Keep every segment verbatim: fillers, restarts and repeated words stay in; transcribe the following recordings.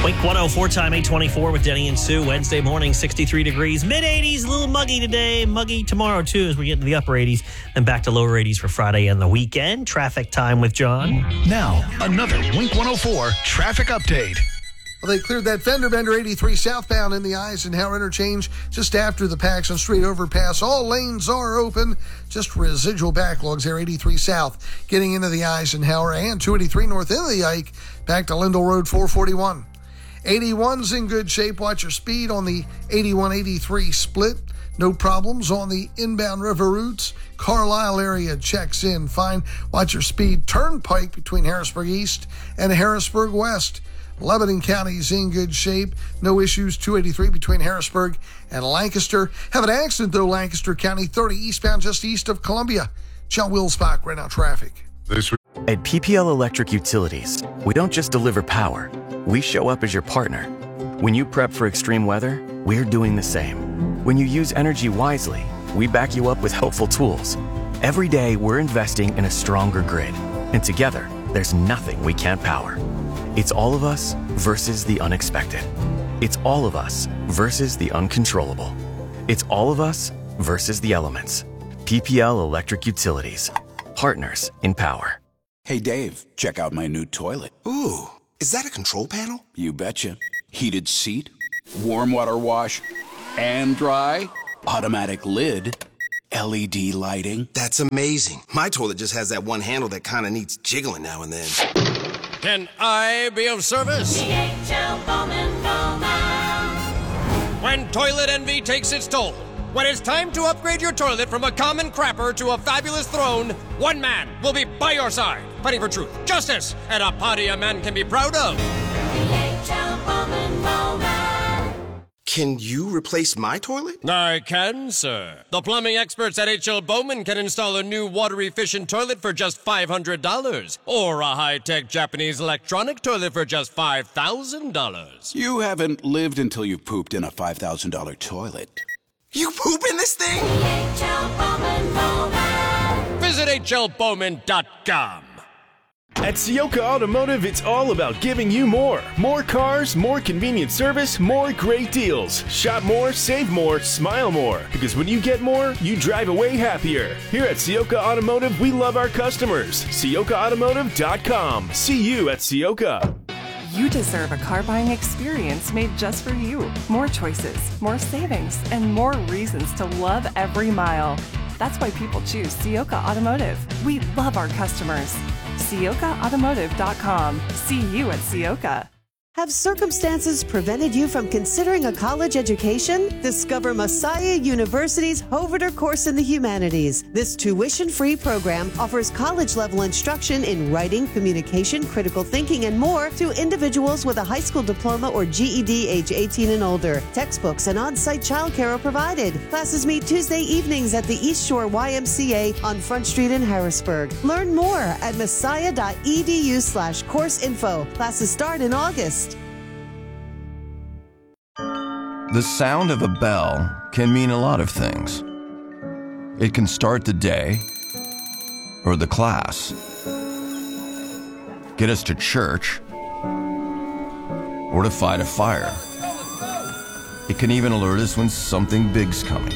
Wink one oh four time, eight twenty-four with Denny and Sue. Wednesday morning, sixty-three degrees, mid eighties, a little muggy today, muggy tomorrow too as we get into the upper eighties, and back to lower eighties for Friday and the weekend. Traffic time with John. Now, another Wink one oh four traffic update. Well, they cleared that fender bender eighty-three southbound in the Eisenhower interchange just after the Paxson Street overpass. All lanes are open. Just residual backlogs there, eighty-three south, getting into the Eisenhower, and two eighty-three north into the Ike, back to Lindell Road four forty-one. eighty-one's in good shape. Watch your speed on the eighty-one eighty-three split. No problems on the inbound river routes. Carlisle area checks in fine. Watch your speed. Turnpike between Harrisburg East and Harrisburg West. Lebanon County's in good shape. No issues. two eighty-three between Harrisburg and Lancaster. Have an accident, though, Lancaster County, thirty eastbound just east of Columbia. John Wilsbach, right now traffic. This At P P L Electric Utilities, we don't just deliver power. We show up as your partner. When you prep for extreme weather, we're doing the same. When you use energy wisely, we back you up with helpful tools. Every day, we're investing in a stronger grid. And together, there's nothing we can't power. It's all of us versus the unexpected. It's all of us versus the uncontrollable. It's all of us versus the elements. P P L Electric Utilities. Partners in power. Hey, Dave, check out my new toilet. Ooh, is that a control panel? You betcha. Heated seat, warm water wash, and dry, automatic lid, L E D lighting. That's amazing. My toilet just has that one handle that kind of needs jiggling now and then. Can I be of service? D H L Bowman Bowman. When toilet envy takes its toll, when it's time to upgrade your toilet from a common crapper to a fabulous throne, one man will be by your side, fighting for truth, justice, and a party a man can be proud of. D H L Bowman Bowman. Can you replace my toilet? I can, sir. The plumbing experts at H L Bowman can install a new water-efficient toilet for just five hundred dollars, or a high-tech Japanese electronic toilet for just five thousand dollars. You haven't lived until you've pooped in a five thousand dollars toilet. You poop in this thing? H L Bowman Bowman. Visit H L Bowman dot com. At Sioka Automotive, it's all about giving you more. More cars, more convenient service, more great deals. Shop more, save more, smile more. Because when you get more, you drive away happier. Here at Sioka Automotive, we love our customers. Sioka Automotive dot com. See you at Sioka. You deserve a car buying experience made just for you. More choices, more savings, and more reasons to love every mile. That's why people choose Sioka Automotive. We love our customers. Sioka Automotive dot com. See you at Sioka. Have circumstances prevented you from considering a college education? Discover Messiah University's Hoverter course in the humanities. This tuition-free program offers college-level instruction in writing, communication, critical thinking, and more to individuals with a high school diploma or G E D age eighteen and older. Textbooks and on-site childcare are provided. Classes meet Tuesday evenings at the East Shore Y M C A on Front Street in Harrisburg. Learn more at messiah dot e d u slash course info. Classes start in August. The sound of a bell can mean a lot of things. It can start the day or the class, get us to church, or to fight a fire. It can even alert us when something big's coming.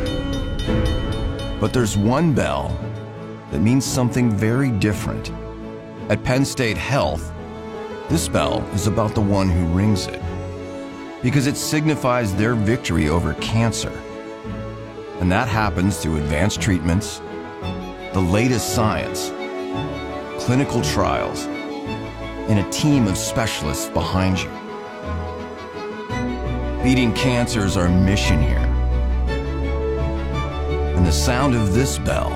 But there's one bell that means something very different. At Penn State Health, this bell is about the one who rings it, because it signifies their victory over cancer. And that happens through advanced treatments, the latest science, clinical trials, and a team of specialists behind you. Beating cancer is our mission here. And the sound of this bell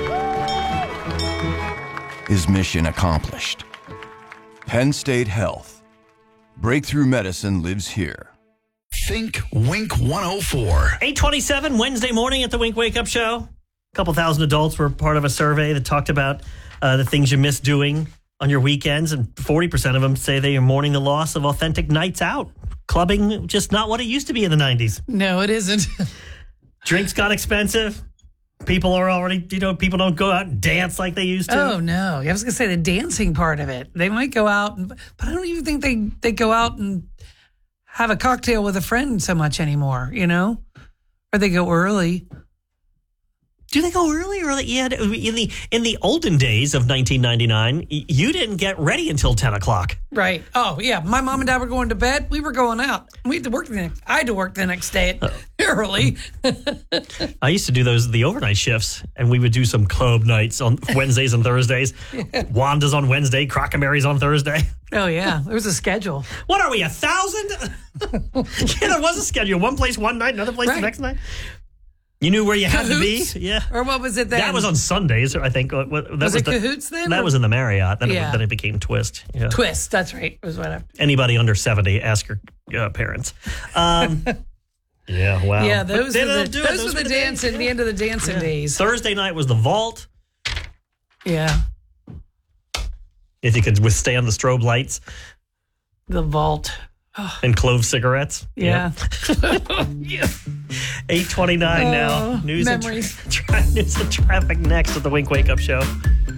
is mission accomplished. Penn State Health. Breakthrough medicine lives here. Think Wink one oh four. eight twenty-seven, Wednesday morning at the Wink Wake Up Show. A couple thousand adults were part of a survey that talked about uh, the things you miss doing on your weekends, and forty percent of them say they are mourning the loss of authentic nights out. Clubbing, just not what it used to be in the nineties. No, it isn't. Drinks got expensive. People are already, you know, people don't go out and dance like they used to. Oh, no. I was going to say the dancing part of it. They might go out, and, but I don't even think they, they go out and have a cocktail with a friend so much anymore, you know? Or they go early. Do they go early or late? Yeah, in the in the olden days of nineteen ninety-nine, you didn't get ready until ten o'clock. Right. Oh, yeah. My mom and dad were going to bed. We were going out. We had to work the next. I had to work the next day at, early. I used to do those the overnight shifts, and we would do some club nights on Wednesdays and Thursdays. Yeah. Wanda's on Wednesday, Crocamary's on Thursday. Oh yeah, there was a schedule. What are we, a thousand? Yeah, there was a schedule. One place one night, another place right. the next night. You knew where you had Cahoots? to be? Yeah. Or what was it then? That was on Sundays, I think. That was, was it the, Cahoots then? That or? was in the Marriott. Then, yeah. it, then it became Twist. Yeah. Twist, that's right. It was whatever. Anybody under seventy, ask your uh, parents. Um, yeah, wow. Yeah, those were the, do those those were the, the dancing, days, the yeah. end of the dancing yeah. days. Thursday night was the vault. Yeah. If you could withstand the strobe lights. The vault. Oh. And clove cigarettes. Yeah. yeah. eight twenty-nine oh, now. News memories. And tra- news and traffic next at the Wink Wake Up Show.